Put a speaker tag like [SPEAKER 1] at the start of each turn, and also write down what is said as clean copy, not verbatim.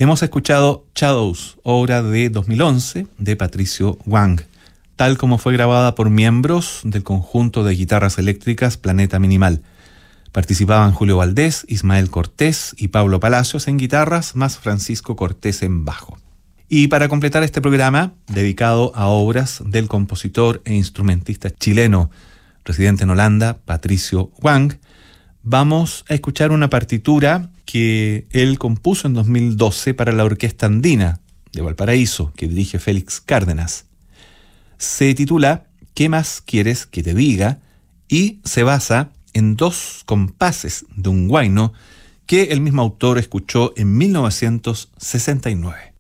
[SPEAKER 1] Hemos escuchado Shadows, obra de 2011 de Patricio Wang, tal como fue grabada por miembros del conjunto de guitarras eléctricas Planeta Minimal. Participaban Julio Valdés, Ismael Cortés y Pablo Palacios en guitarras, más Francisco Cortés en bajo. Y para completar este programa, dedicado a obras del compositor e instrumentista chileno residente en Holanda, Patricio Wang, vamos a escuchar una partitura que él compuso en 2012 para la Orquesta Andina de Valparaíso, que dirige Félix Cárdenas. Se titula ¿Qué más quieres que te diga? Y se basa en 2 compases de un huayno que el mismo autor escuchó en 1969.